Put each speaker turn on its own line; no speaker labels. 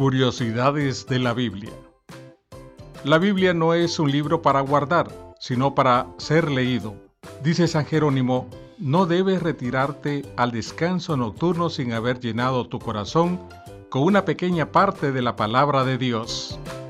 Curiosidades de la Biblia. La Biblia no es un libro para guardar, sino para ser leído. Dice San Jerónimo, no debes retirarte al descanso nocturno sin haber llenado tu corazón con una pequeña parte de la palabra de Dios.